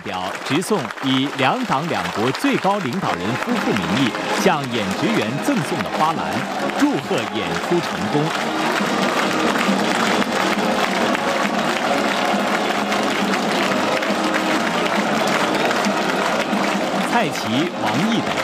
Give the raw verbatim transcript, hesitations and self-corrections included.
表直送以两党两国最高领导人夫妇名义向演职员赠送的花篮，祝贺演出成功。蔡奇、王毅等